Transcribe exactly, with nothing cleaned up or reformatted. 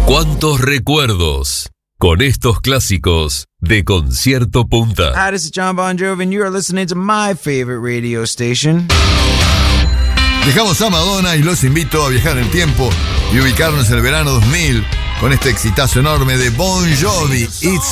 ¿Cuántos recuerdos con estos clásicos de Concierto Punta? Hi, this is John Bon Jovi, and you are listening to my favorite radio station. Dejamos a Madonna y los invito a viajar en el tiempo y ubicarnos en el verano dos mil con este exitazo enorme de Bon Jovi, It's